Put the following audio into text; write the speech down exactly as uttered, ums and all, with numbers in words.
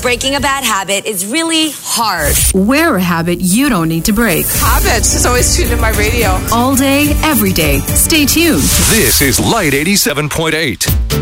breaking a bad habit is really hard. Wear a habit you don't need to break. Habits is always tuned in my radio. All day, every day. Stay tuned. This is Light eighty-seven point eight.